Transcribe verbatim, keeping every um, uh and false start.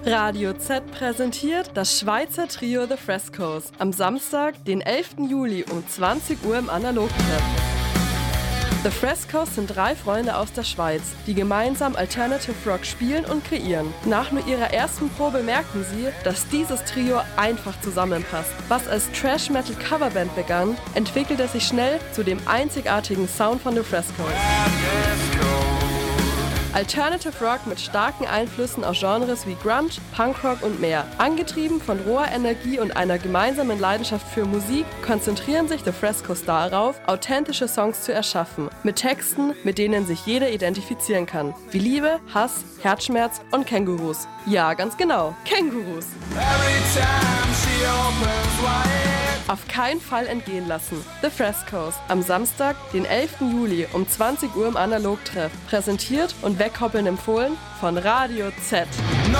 Radio Z präsentiert das Schweizer Trio The Frescos am Samstag, den elften Juli um zwanzig Uhr im Analogtreff. The Frescos sind drei Freunde aus der Schweiz, die gemeinsam Alternative Rock spielen und kreieren. Nach nur ihrer ersten Probe merken sie, dass dieses Trio einfach zusammenpasst. Was als Thrash-Metal-Coverband begann, entwickelte sich schnell zu dem einzigartigen Sound von The Frescos. Alternative Rock mit starken Einflüssen aus Genres wie Grunge, Punkrock und mehr. Angetrieben von roher Energie und einer gemeinsamen Leidenschaft für Musik, konzentrieren sich The Frescos darauf, authentische Songs zu erschaffen. Mit Texten, mit denen sich jeder identifizieren kann. Wie Liebe, Hass, Herzschmerz und Kängurus. Ja, ganz genau, Kängurus. Auf keinen Fall entgehen lassen. The Frescos am Samstag, den elften Juli um zwanzig Uhr im Analogtreff. Präsentiert und wegkoppeln empfohlen von Radio Z.